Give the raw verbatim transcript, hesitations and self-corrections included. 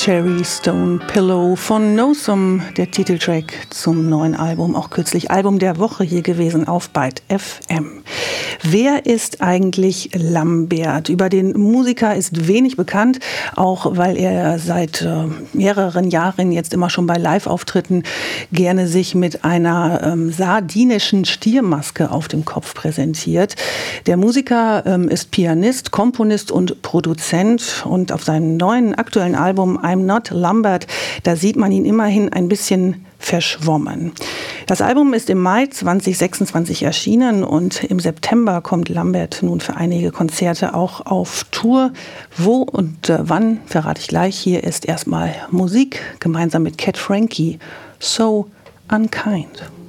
Cherry Stone Pillow von Nosum, der Titeltrack zum neuen Album, auch kürzlich Album der Woche hier gewesen auf Byte F M. Wer ist eigentlich Lambert? Über den Musiker ist wenig bekannt, auch weil er seit äh, mehreren Jahren jetzt immer schon bei Live-Auftritten gerne sich mit einer ähm, sardinischen Stiermaske auf dem Kopf präsentiert. Der Musiker ähm, ist Pianist, Komponist und Produzent, und auf seinem neuen aktuellen Album I'm Not Lambert, da sieht man ihn immerhin ein bisschen verschwommen. Das Album ist im Mai zwanzig sechsundzwanzig erschienen und im September kommt Lambert nun für einige Konzerte auch auf Tour. Wo und äh, wann, verrate ich gleich. Hier ist erstmal Musik gemeinsam mit Cat Frankie, So Unkind.